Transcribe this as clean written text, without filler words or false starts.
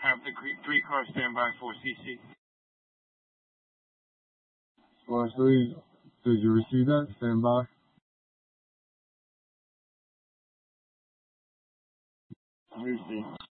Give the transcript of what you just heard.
Have the three cars stand by for CC. Squad 3, did you receive that? Stand by. Receive.